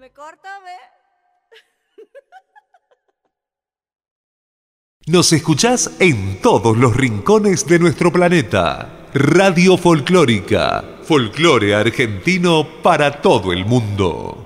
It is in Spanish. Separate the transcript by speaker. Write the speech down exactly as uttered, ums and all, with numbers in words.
Speaker 1: me corta, ve.
Speaker 2: Nos escuchás en todos los rincones de nuestro planeta. Radio Folclórica. Folclore argentino para todo el mundo.